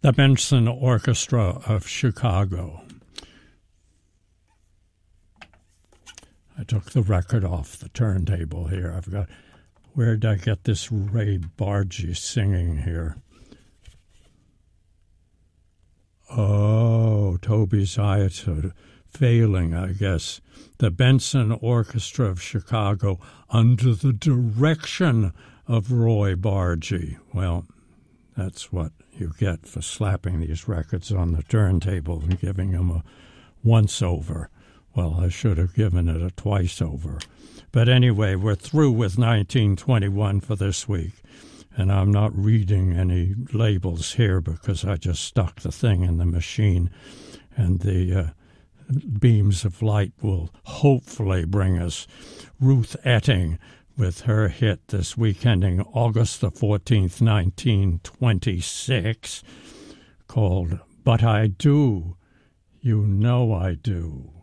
The Benson Orchestra of Chicago. I took the record off the turntable here. Where did I get this Ray Bargee singing here? Oh, Toby's eyes are failing, I guess. The Benson Orchestra of Chicago under the direction of Roy Bargee. Well, that's what you get for slapping these records on the turntable and giving them a once-over. Well, I should have given it a twice-over. But anyway, we're through with 1921 for this week. And I'm not reading any labels here because I just stuck the thing in the machine. And the beams of light will hopefully bring us Ruth Etting with her hit this week ending August the 14th, 1926, called But I Do, You Know I Do.